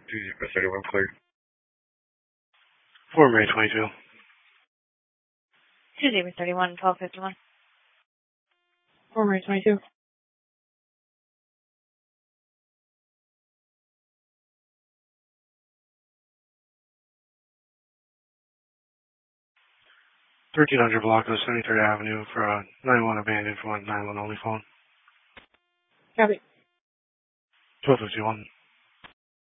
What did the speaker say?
31 clear. Fort Ray 22. 2-31, 1251. Fort Ray 22. 1300 block of 73rd Avenue for a 9-1 abandoned for 1 9-1 only phone. Copy. 1251.